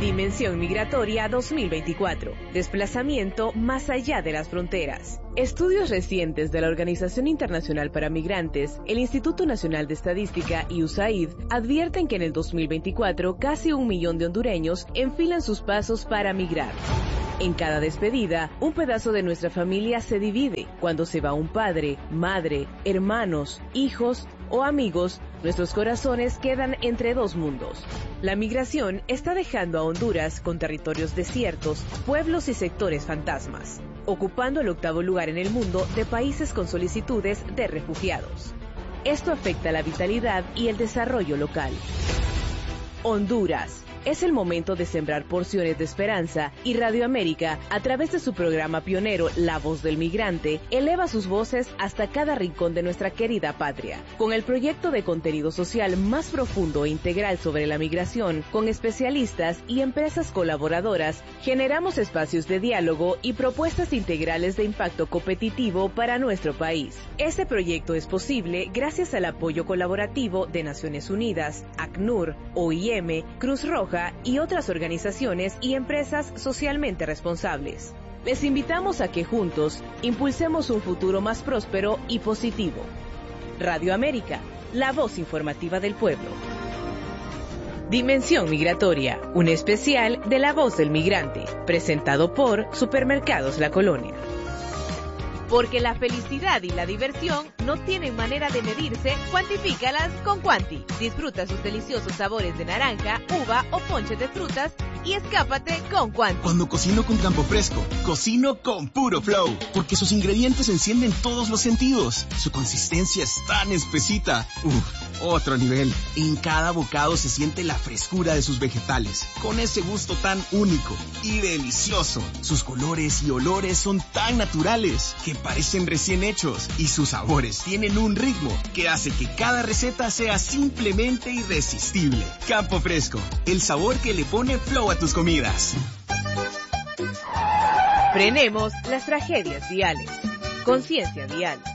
Dimensión Migratoria 2024. Desplazamiento más allá de las fronteras. Estudios recientes de la Organización Internacional para Migrantes, el Instituto Nacional de Estadística y USAID advierten que en el 2024 casi 1 millón de hondureños enfilan sus pasos para migrar. En cada despedida, un pedazo de nuestra familia se divide. Cuando se va un padre, madre, hermanos, hijos o amigos, nuestros corazones quedan entre dos mundos. La migración está dejando a Honduras con territorios desiertos, pueblos y sectores fantasmas, ocupando el 8º lugar en el mundo de países con solicitudes de refugiados. Esto afecta la vitalidad y el desarrollo local. Honduras. Es el momento de sembrar porciones de esperanza y Radio América, a través de su programa pionero La Voz del Migrante, eleva sus voces hasta cada rincón de nuestra querida patria. Con el proyecto de contenido social más profundo e integral sobre la migración, con especialistas y empresas colaboradoras, generamos espacios de diálogo y propuestas integrales de impacto competitivo para nuestro país. Este proyecto es posible gracias al apoyo colaborativo de Naciones Unidas, ACNUR, OIM, Cruz Roja y otras organizaciones y empresas socialmente responsables. Les invitamos a que juntos impulsemos un futuro más próspero y positivo. Radio América, la voz informativa del pueblo. Dimensión Migratoria, un especial de La Voz del Migrante, presentado por Supermercados La Colonia. Porque la felicidad y la diversión no tienen manera de medirse, cuantifícalas con Cuanti. Disfruta sus deliciosos sabores de naranja, uva o ponche de frutas y escápate con Cuanti. Cuando cocino con Campo Fresco, cocino con puro flow, porque sus ingredientes encienden todos los sentidos. Su consistencia es tan espesita. Otro nivel. En cada bocado se siente la frescura de sus vegetales, con ese gusto tan único y delicioso. Sus colores y olores son tan naturales que parecen recién hechos, y sus sabores tienen un ritmo que hace que cada receta sea simplemente irresistible. Campo Fresco, el sabor que le pone flow a tus comidas. Frenemos las tragedias viales. Conciencia vial.